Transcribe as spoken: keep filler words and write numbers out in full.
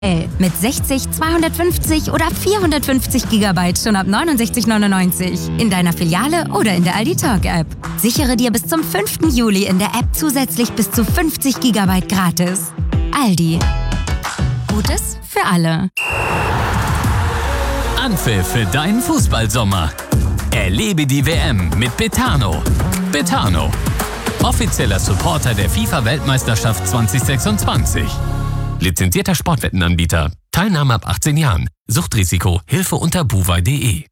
Mit sechzig, zweihundertfünfzig oder vierhundertfünfzig Gigabyte schon ab neunundsechzig neunundneunzig. In deiner Filiale oder in der Aldi Talk App. Sichere dir bis zum fünften Juli in der App zusätzlich bis zu fünfzig Gigabyte gratis. Aldi. Gutes für alle. Anpfiff für deinen Fußballsommer. Erlebe die W M mit Betano. Betano. Offizieller Supporter der FIFA-Weltmeisterschaft zwanzig sechsundzwanzig. Lizenzierter Sportwettenanbieter. Teilnahme ab achtzehn Jahren. Suchtrisiko. Hilfe unter buwei punkt de.